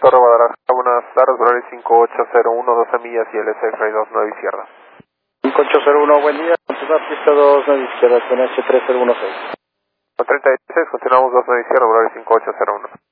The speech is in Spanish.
Torre Guadalajara, buenas tardes, horario 5801, 12 millas y LS 29 izquierda. 5801, buen día, continuar pista 29 izquierda, TNH 3016. 36, continuamos 29 izquierda, horario 5801.